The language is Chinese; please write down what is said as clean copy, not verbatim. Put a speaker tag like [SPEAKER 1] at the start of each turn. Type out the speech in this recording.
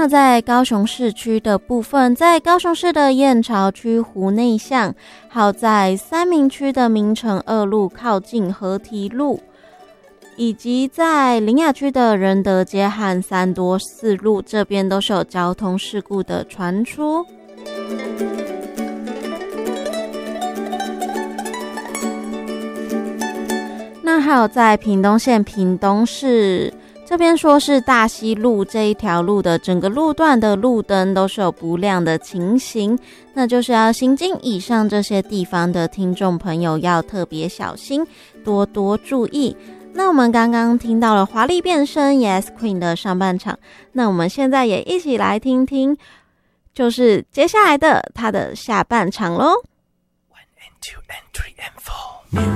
[SPEAKER 1] 那在高雄市区的部分，在高雄市的燕巢区湖内巷，还有在三民区的明诚2路靠近河堤路，以及在苓雅区的仁德街和三多4路，这边都是有交通事故的传出。那还有在屏东县屏东市这边，说是大溪路这一条路的整个路段的路灯都是有不亮的情形，那就是要行经以上这些地方的听众朋友要特别小心，多多注意。那我们刚刚听到了华丽变身 Yes Queen 的上半场，那我们现在也一起来听听就是接下来的他的下半场咯。
[SPEAKER 2] 1 and 2 and 3 and 4